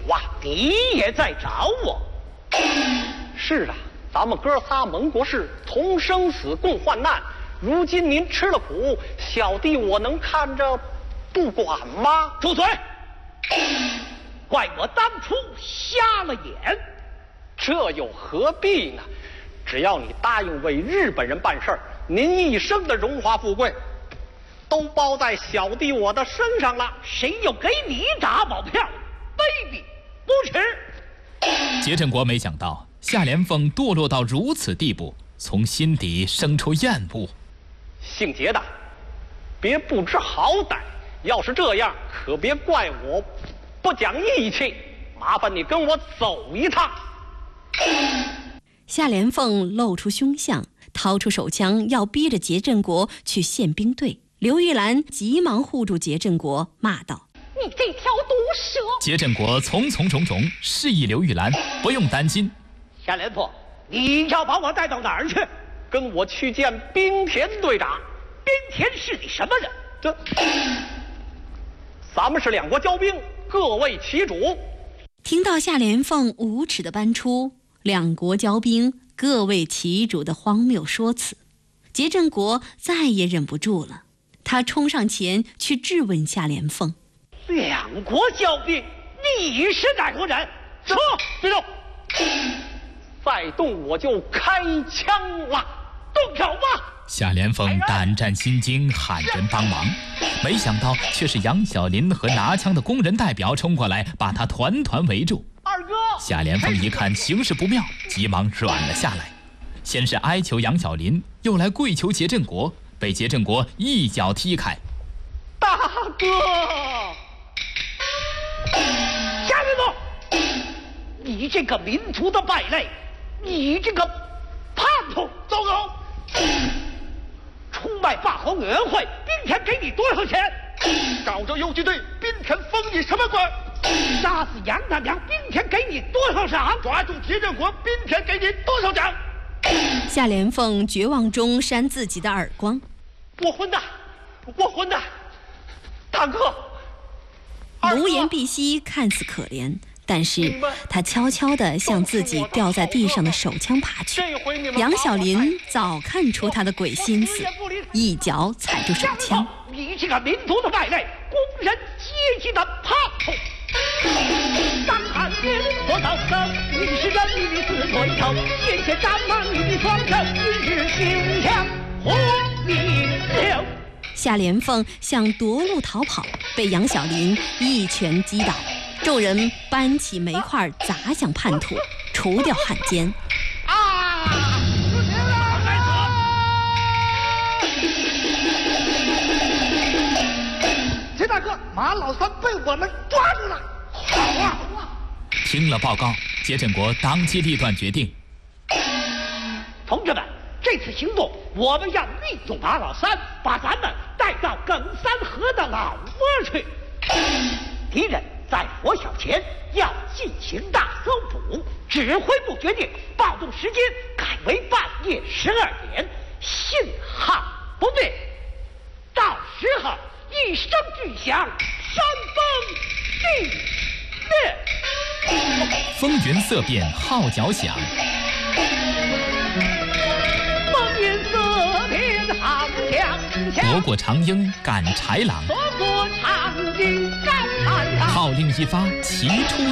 啊，你也在找我。是啊，咱们哥仨盟国事，同生死共患难。如今您吃了苦，小弟我能看着不管吗？住嘴！怪我当初瞎了眼。这又何必呢？只要你答应为日本人办事儿，您一生的荣华富贵都包在小弟我的身上了。谁又给你打保票？卑鄙不耻！ 杰振国没想到夏连凤堕落到如此地步，从心底生出厌恶。 姓杰的，别不知好歹。要是这样，可别怪我不讲义气。麻烦你跟我走一趟。 夏连凤露出凶相，掏出手枪要逼着杰振国去宪兵队。刘玉兰急忙护住杰振国，骂道： 你这条毒蛇！ 杰振国从示意刘玉兰不用担心。 夏连凤，你要把我带到哪儿去？跟我去见冰田队长。冰田是你什么人？这，咱们是两国交兵，各为其主。 听到夏连凤无耻地搬出两国交兵各为其主的荒谬说辞，杰振国再也忍不住了。他冲上前去质问夏连凤： 两国交兵，你是哪国人？说，别动！再动我就开枪了！动手吧！ 夏连凤胆战心惊，喊人帮忙，没想到却是杨小林和拿枪的工人代表冲过来，把他团团围住。 二哥！ 夏连凤一看形势不妙，急忙软了下来，先是哀求杨小林，又来跪求杰振国，被杰振国一脚踢开。 大哥！夏连凤，你这个民族的败类，你这个叛徒，糟糕！出卖罢皇委员会，冰田给你多少钱？ 找着游击队，冰田封你什么官？ 杀死杨大娘，冰田给你多少赏？ 抓住杰振国，冰田给你多少奖？ 夏连凤绝望中扇自己的耳光。 我混蛋！我混蛋！大哥！ 卢延碧溪看似可怜，但是他悄悄地向自己掉在地上的手枪爬去。杨小林早看出他的鬼心思，一脚踩住手枪。 你这个民族的败类，工人阶级的叛徒！张汉民活到生，你是人民的死对头，谢谢张满你的双手，一日行枪红泥流。 夏连凤想夺路逃跑，被杨小林一拳击倒。众人搬起煤块砸向叛徒，除掉汉奸。 杰大哥，马老三被我们抓住了！好啊！ 听了报告，杰振国当机立断决定： 同志们，这次行动我们要利用马老三，把咱们带到耿三河的老窝去。敌人在佛晓前要进行大搜捕，指挥部决定暴动时间改为半夜12点，信号不变。到时候一声巨响，山崩地裂。 风云色变，号角响。 风云色变，号角响。 夺过长缨，赶豺狼。 夺过长缨，赶豺狼。 号令一发，齐出